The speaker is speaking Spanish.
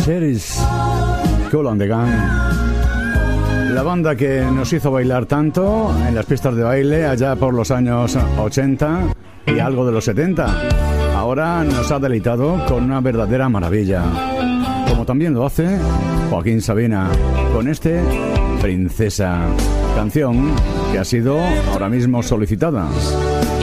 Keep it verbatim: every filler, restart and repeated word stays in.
Cherries, Kool and the Gang. La banda que nos hizo bailar tanto en las pistas de baile allá por los años ochenta y algo de los setenta. Ahora nos ha deleitado con una verdadera maravilla, como también lo hace Joaquín Sabina con este Princesa, canción que ha sido ahora mismo solicitada.